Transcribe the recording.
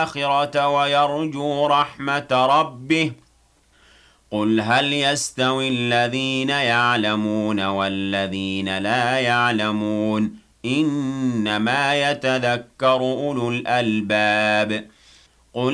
الآخرة ويرجو رحمة ربه قل هل يستوي الذين يعلمون والذين لا يعلمون إنما يتذكر أولو الألباب